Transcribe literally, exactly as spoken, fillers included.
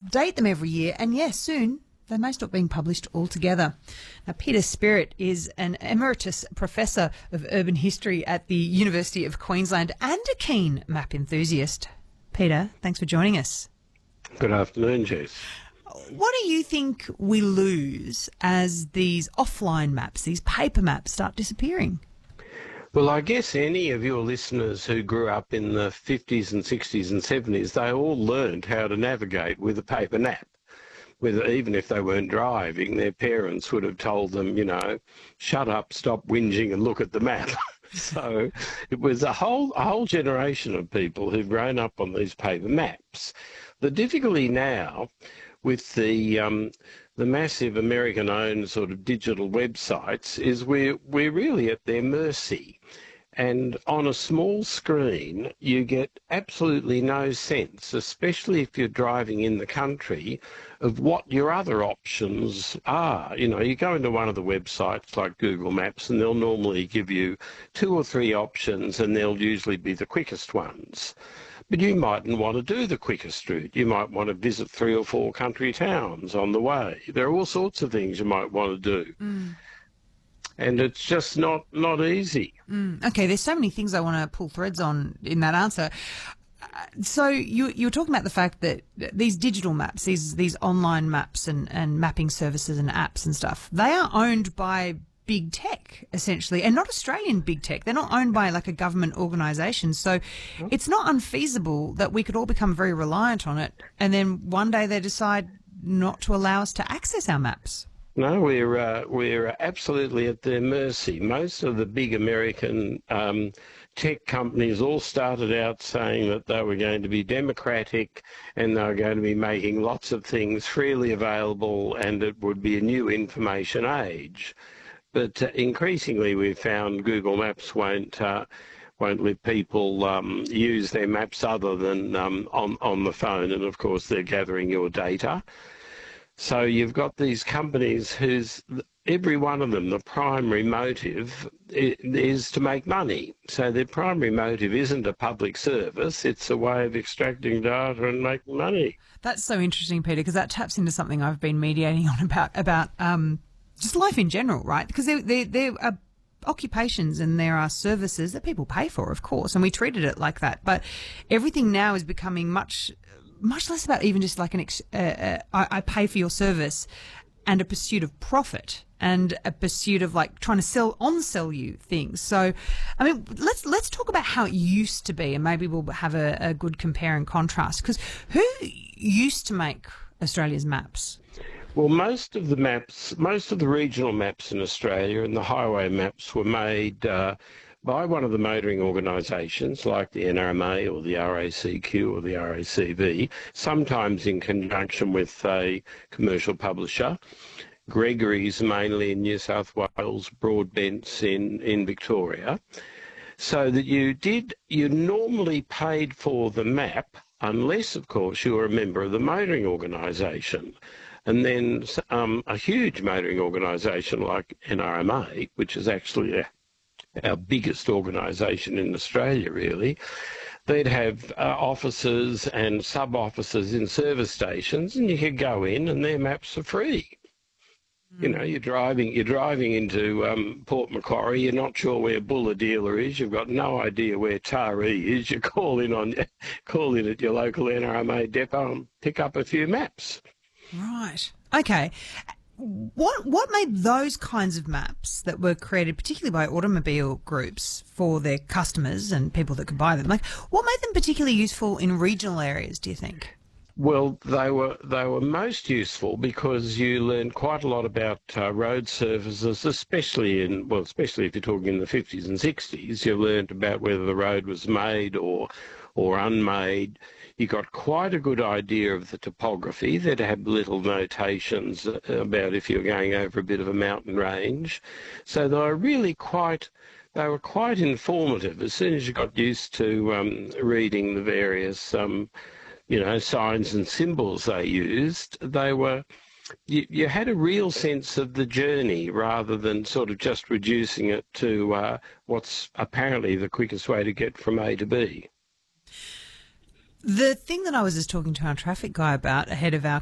update them every year, and yes, soon they may stop being published altogether. Now, Peter Spirit is an emeritus professor of urban history at the University of Queensland and a keen map enthusiast. Peter, thanks for joining us. Good afternoon, Jess. What do you think we lose as these offline maps, these paper maps, start disappearing? Well, I guess any of your listeners who grew up in the fifties and sixties and seventies, they all learned how to navigate with a paper map. Whether, even if they weren't driving, their parents would have told them, you know, shut up, stop whinging and look at the map. So it was a whole, a whole generation of people who've grown up on these paper maps. The difficulty now with the um, the massive American-owned sort of digital websites is we're, we're really at their mercy. And on a small screen, you get absolutely no sense, especially if you're driving in the country, of what your other options are. You know, you go into one of the websites like Google Maps and they'll normally give you two or three options and they'll usually be the quickest ones. But you mightn't want to do the quickest route. You might want to visit three or four country towns on the way. There are all sorts of things you might want to do. Mm. And it's just not, not easy. Mm. Okay, there's so many things I want to pull threads on in that answer. Uh, so you, you were talking about the fact that these digital maps, these these online maps and, and mapping services and apps and stuff, they are owned by big tech, essentially, and not Australian big tech. They're not owned by like a government organisation. So it's not unfeasible that we could all become very reliant on it and then one day they decide not to allow us to access our maps. No, we're uh, we're absolutely at their mercy. Most of the big American um, tech companies all started out saying that they were going to be democratic and they were going to be making lots of things freely available and it would be a new information age. But uh, increasingly we've found Google Maps won't uh, won't let people um, use their maps other than um, on, on the phone, and of course they're gathering your data. So you've got these companies whose, every one of them, the primary motive is to make money. So their primary motive isn't a public service, it's a way of extracting data and making money. That's so interesting, Peter, because that taps into something I've been mediating on about, about um, just life in general, right? Because there, there, there are occupations and there are services that people pay for, of course, and we treated it like that. But everything now is becoming much... much less about even just like an ex- uh, uh, I, I pay for your service and a pursuit of profit and a pursuit of like trying to sell on sell you things. So, I mean, let's let's talk about how it used to be and maybe we'll have a, a good compare and contrast, because who used to make Australia's maps? Well, most of the maps, most of the regional maps in Australia and the highway maps were made uh, by one of the motoring organisations like the N R M A or the R A C Q or the R A C V, sometimes in conjunction with a commercial publisher. Gregory's mainly in New South Wales, Broadbent's in, in Victoria. So that you did, you normally paid for the map, unless, of course, you were a member of the motoring organisation. And then um, a huge motoring organisation like N R M A, which is actually a our biggest organisation in Australia, really, they'd have uh, offices and sub-offices in service stations, and you could go in and their maps are free. Mm. You know, you're driving, you're driving into um, Port Macquarie, you're not sure where Bulla Dealer is, you've got no idea where Taree is, you call in on, call in at your local N R M A depot and pick up a few maps. Right. Okay. What what made those kinds of maps that were created particularly by automobile groups for their customers and people that could buy them, like what made them particularly useful in regional areas, do you think? Well, they were they were most useful because you learned quite a lot about uh, road surfaces, especially in well, especially if you're talking in the fifties and sixties. You learned about whether the road was made or or unmade. You got quite a good idea of the topography. They'd have little notations about if you're going over a bit of a mountain range. So they were really quite, they were quite informative. As soon as you got used to um, reading the various, um, you know, signs and symbols they used, they were, you, you had a real sense of the journey rather than sort of just reducing it to uh, what's apparently the quickest way to get from A to B. The thing that I was just talking to our traffic guy about ahead of our